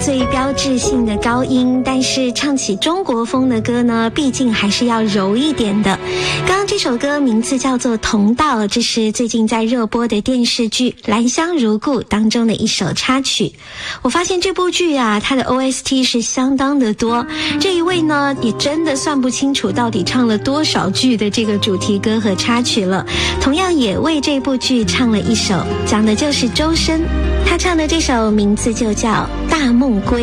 最标志性的高音，但是唱起中国风的歌呢，毕竟还是要柔一点的。刚刚这首歌名字叫做《同道》，这是最近在热播的电视剧《兰香如故》当中的一首插曲。我发现这部剧啊，它的 OST 是相当的多，这一位呢也真的算不清楚到底唱了多少剧的这个主题歌和插曲了。同样也为这部剧唱了一首，讲的就是周深，他唱的这首名字就叫《大梦归》。